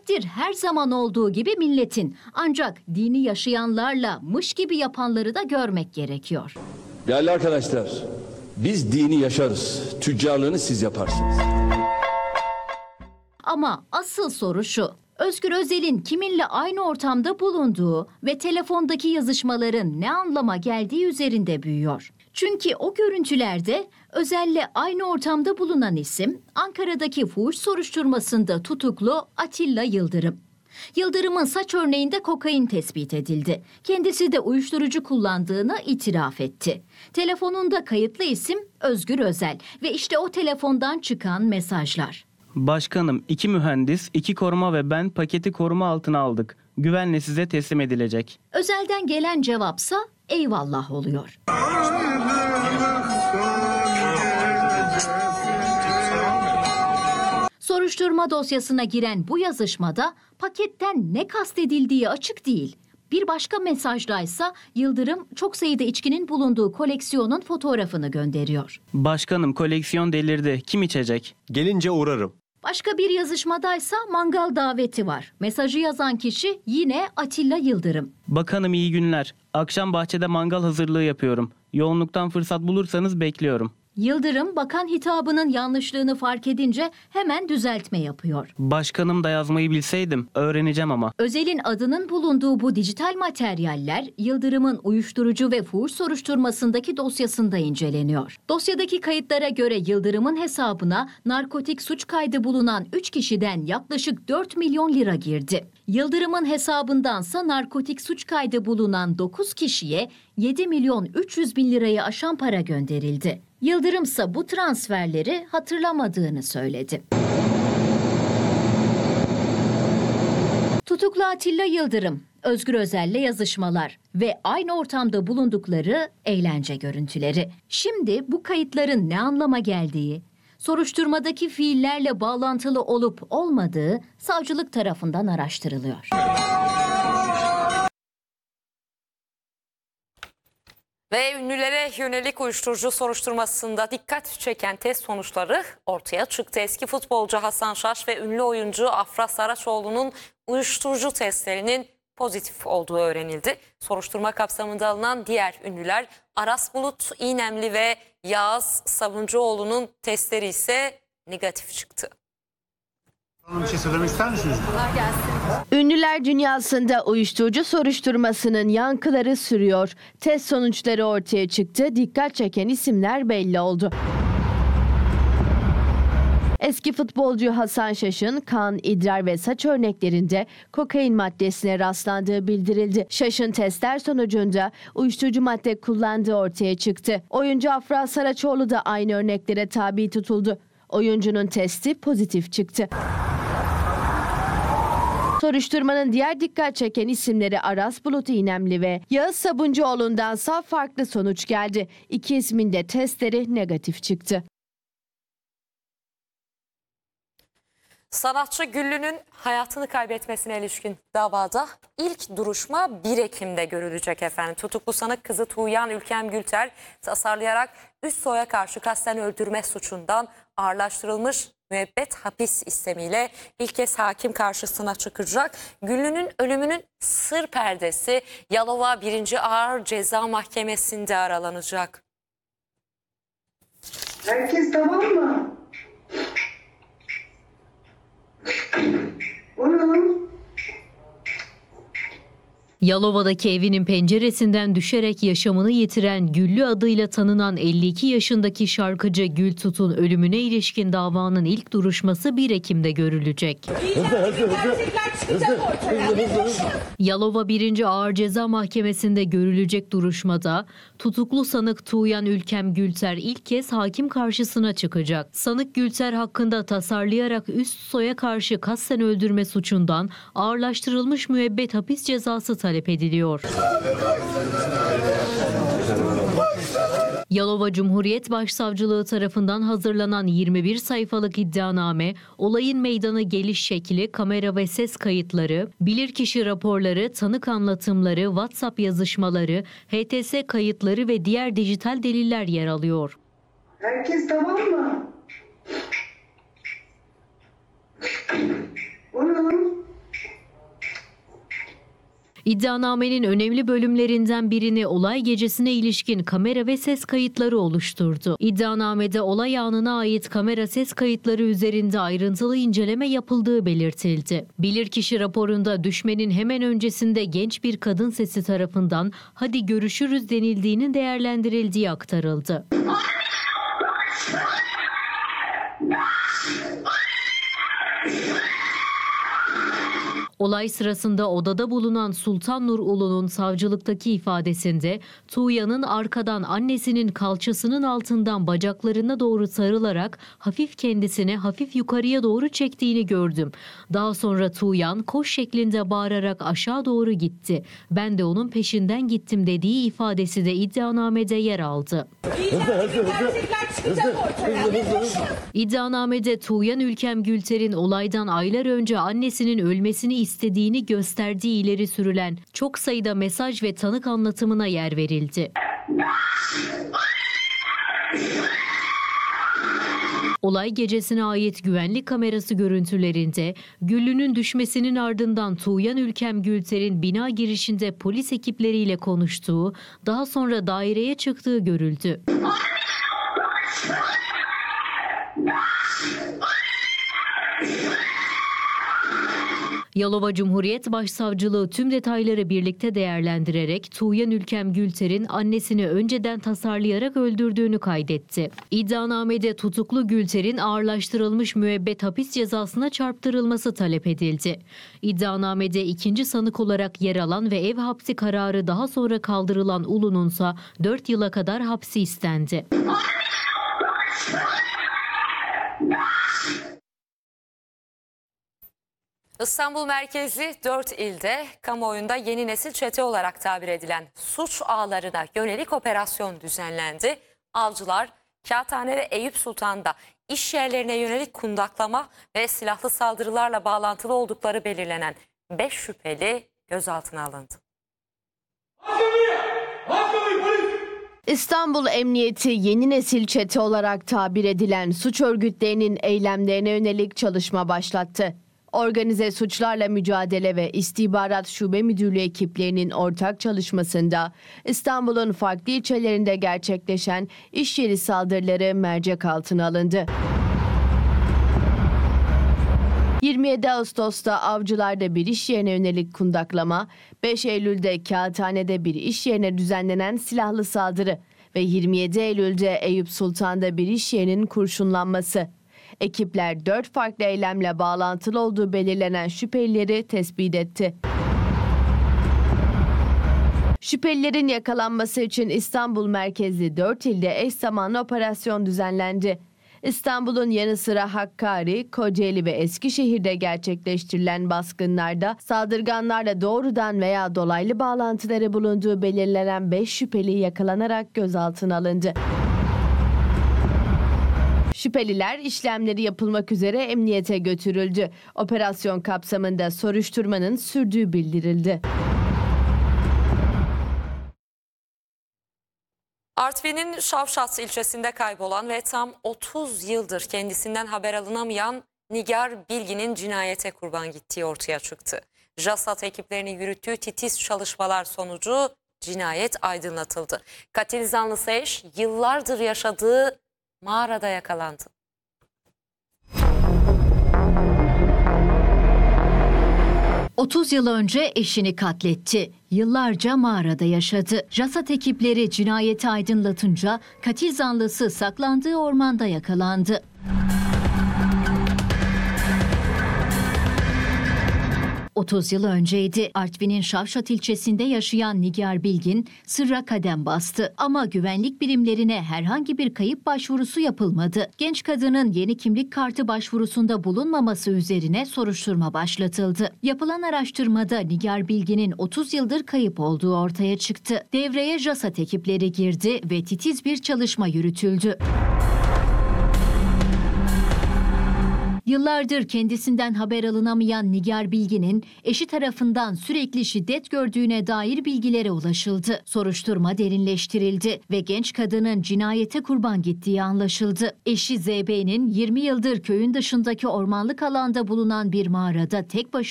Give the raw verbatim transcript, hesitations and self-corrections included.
Takdir her zaman olduğu gibi milletin. Ancak dini yaşayanlarla mış gibi yapanları da görmek gerekiyor. Değerli arkadaşlar, biz dini yaşarız. Tüccarlığını siz yaparsınız. Ama asıl soru şu. Özgür Özel'in kiminle aynı ortamda bulunduğu ve telefondaki yazışmaların ne anlama geldiği üzerinde büyüyor. Çünkü o görüntülerde Özel'le aynı ortamda bulunan isim Ankara'daki fuhuş soruşturmasında tutuklu Atilla Yıldırım. Yıldırım'ın saç örneğinde kokain tespit edildi. Kendisi de uyuşturucu kullandığını itiraf etti. Telefonunda kayıtlı isim Özgür Özel ve işte o telefondan çıkan mesajlar. Başkanım, iki mühendis, iki koruma ve ben paketi koruma altına aldık. Güvenle size teslim edilecek. Özel'den gelen cevapsa eyvallah oluyor. Soruşturma dosyasına giren bu yazışmada paketten ne kastedildiği açık değil. Bir başka mesajdaysa Yıldırım çok sayıda içkinin bulunduğu koleksiyonun fotoğrafını gönderiyor. Başkanım, koleksiyon delirdi. Kim içecek? Gelince uğrarım. Başka bir yazışmadaysa mangal daveti var. Mesajı yazan kişi yine Atilla Yıldırım. Bakanım iyi günler. Akşam bahçede mangal hazırlığı yapıyorum. Yoğunluktan fırsat bulursanız bekliyorum. Yıldırım bakan hitabının yanlışlığını fark edince hemen düzeltme yapıyor. Başkanım da yazmayı bilseydim öğreneceğim ama. Özel'in adının bulunduğu bu dijital materyaller Yıldırım'ın uyuşturucu ve fuhuş soruşturmasındaki dosyasında inceleniyor. Dosyadaki kayıtlara göre Yıldırım'ın hesabına narkotik suç kaydı bulunan üç kişiden yaklaşık dört milyon lira girdi. Yıldırım'ın hesabındansa narkotik suç kaydı bulunan dokuz kişiye yedi milyon üç yüz bin lirayı aşan para gönderildi. Yıldırım ise bu transferleri hatırlamadığını söyledi. Tutuklu Atilla Yıldırım, Özgür Özel'le yazışmalar ve aynı ortamda bulundukları eğlence görüntüleri. Şimdi bu kayıtların ne anlama geldiği, soruşturmadaki fiillerle bağlantılı olup olmadığı savcılık tarafından araştırılıyor. Ve ünlülere yönelik uyuşturucu soruşturmasında dikkat çeken test sonuçları ortaya çıktı. Eski futbolcu Hasan Şaş ve ünlü oyuncu Afra Saraçoğlu'nun uyuşturucu testlerinin pozitif olduğu öğrenildi. Soruşturma kapsamında alınan diğer ünlüler Aras Bulut İynemli ve Yağız Sabuncuoğlu'nun testleri ise negatif çıktı. Bir şey söylemek ister misiniz? Ünlüler dünyasında uyuşturucu soruşturmasının yankıları sürüyor. Test sonuçları ortaya çıktı. Dikkat çeken isimler belli oldu. Eski futbolcu Hasan Şaş'ın kan, idrar ve saç örneklerinde kokain maddesine rastlandığı bildirildi. Şaş'ın testler sonucunda uyuşturucu madde kullandığı ortaya çıktı. Oyuncu Afra Saraçoğlu da aynı örneklere tabi tutuldu. Oyuncunun testi pozitif çıktı. Soruşturmanın diğer dikkat çeken isimleri Aras Bulut İynemli ve Yağız Sabuncuoğlu'ndansa farklı sonuç geldi. İki ismin de testleri negatif çıktı. Sanatçı Güllü'nün hayatını kaybetmesine ilişkin davada ilk duruşma bir Ekim'de görülecek efendim. Tutuklu sanık kızı Tuğyan Ülkem Gülter tasarlayarak üst soya karşı kasten öldürme suçundan ağırlaştırılmış müebbet hapis istemiyle ilk kez hakim karşısına çıkacak. Güllü'nün ölümünün sır perdesi Yalova birinci Ağır Ceza Mahkemesi'nde aralanacak. Herkes tamam mı? Buyurun. Yalova'daki evinin penceresinden düşerek yaşamını yitiren Güllü adıyla tanınan elli iki yaşındaki şarkıcı Gül Tut'un ölümüne ilişkin davanın ilk duruşması bir Ekim'de görülecek. Yalova birinci Ağır Ceza Mahkemesi'nde görülecek duruşmada tutuklu sanık Tuğyan Ülkem Gülter ilk kez hakim karşısına çıkacak. Sanık Gülter hakkında tasarlayarak üst soya karşı kasten öldürme suçundan ağırlaştırılmış müebbet hapis cezası talep ediliyor. Yalova Cumhuriyet Başsavcılığı tarafından hazırlanan yirmi bir sayfalık iddianame, olayın meydana geliş şekli, kamera ve ses kayıtları, bilirkişi raporları, tanık anlatımları, WhatsApp yazışmaları, H T S kayıtları ve diğer dijital deliller yer alıyor. Herkes tamam mı? Buyurun. İddianamenin önemli bölümlerinden birini olay gecesine ilişkin kamera ve ses kayıtları oluşturdu. İddianamede olay anına ait kamera ses kayıtları üzerinde ayrıntılı inceleme yapıldığı belirtildi. Bilirkişi raporunda düşmenin hemen öncesinde genç bir kadın sesi tarafından "hadi görüşürüz" denildiğinin değerlendirildiği aktarıldı. Olay sırasında odada bulunan Sultan Nur Ulu'nun savcılıktaki ifadesinde Tuğya'nın arkadan annesinin kalçasının altından bacaklarına doğru sarılarak hafif kendisini hafif yukarıya doğru çektiğini gördüm. Daha sonra Tuğyan koş şeklinde bağırarak aşağı doğru gitti. Ben de onun peşinden gittim dediği ifadesi de iddianamede yer aldı. İddianamede Tuğyan Ülkem Gülter'in olaydan aylar önce annesinin ölmesini istediğini gösterdiği ileri sürülen çok sayıda mesaj ve tanık anlatımına yer verildi. Olay gecesine ait güvenlik kamerası görüntülerinde Güllü'nün düşmesinin ardından Tuğyan Ülkem Gülter'in bina girişinde polis ekipleriyle konuştuğu, daha sonra daireye çıktığı görüldü. Yalova Cumhuriyet Başsavcılığı tüm detayları birlikte değerlendirerek Tuğyan Ülkem Gülter'in annesini önceden tasarlayarak öldürdüğünü kaydetti. İddianamede tutuklu Gülter'in ağırlaştırılmış müebbet hapis cezasına çarptırılması talep edildi. İddianamede ikinci sanık olarak yer alan ve ev hapsi kararı daha sonra kaldırılan Ulu'nunsa dört yıla kadar hapsi istendi. İstanbul merkezli dört ilde kamuoyunda yeni nesil çete olarak tabir edilen suç ağlarına yönelik operasyon düzenlendi. Avcılar Kağıthane ve Eyüp Sultan'da iş yerlerine yönelik kundaklama ve silahlı saldırılarla bağlantılı oldukları belirlenen beş şüpheli gözaltına alındı. İstanbul Emniyeti yeni nesil çete olarak tabir edilen suç örgütlerinin eylemlerine yönelik çalışma başlattı. Organize Suçlarla Mücadele ve İstihbarat Şube Müdürlüğü ekiplerinin ortak çalışmasında İstanbul'un farklı ilçelerinde gerçekleşen iş yeri saldırıları mercek altına alındı. yirmi yedi Ağustos'ta Avcılar'da bir iş yerine yönelik kundaklama, beş Eylül'de Kağıthane'de bir iş yerine düzenlenen silahlı saldırı ve yirmi yedi Eylül'de Eyüp Sultan'da bir iş yerinin kurşunlanması. Ekipler dört farklı eylemle bağlantılı olduğu belirlenen şüphelileri tespit etti. Şüphelilerin yakalanması için İstanbul merkezli dört ilde eş zamanlı operasyon düzenlendi. İstanbul'un yanı sıra Hakkari, Kocaeli ve Eskişehir'de gerçekleştirilen baskınlarda saldırganlarla doğrudan veya dolaylı bağlantıları bulunduğu belirlenen beş şüpheli yakalanarak gözaltına alındı. Şüpheliler işlemleri yapılmak üzere emniyete götürüldü. Operasyon kapsamında soruşturmanın sürdüğü bildirildi. Artvin'in Şavşat ilçesinde kaybolan ve tam otuz yıldır kendisinden haber alınamayan Nigar Bilgin'in cinayete kurban gittiği ortaya çıktı. JASAT ekiplerinin yürüttüğü titiz çalışmalar sonucu cinayet aydınlatıldı. Katil zanlısı eş yıllardır yaşadığı mağarada yakalandı. otuz yıl önce eşini katletti. Yıllarca mağarada yaşadı. JASAT ekipleri cinayeti aydınlatınca katil zanlısı saklandığı ormanda yakalandı. otuz yıl önceydi. Artvin'in Şavşat ilçesinde yaşayan Nigar Bilgin sırra kadem bastı. Ama güvenlik birimlerine herhangi bir kayıp başvurusu yapılmadı. Genç kadının yeni kimlik kartı başvurusunda bulunmaması üzerine soruşturma başlatıldı. Yapılan araştırmada Nigar Bilgin'in otuz yıldır kayıp olduğu ortaya çıktı. Devreye JASAT ekipleri girdi ve titiz bir çalışma yürütüldü. Yıllardır kendisinden haber alınamayan Nigar Bilgin'in eşi tarafından sürekli şiddet gördüğüne dair bilgilere ulaşıldı. Soruşturma derinleştirildi ve genç kadının cinayete kurban gittiği anlaşıldı. Eşi Z B'nin yirmi yıldır köyün dışındaki ormanlık alanda bulunan bir mağarada tek başına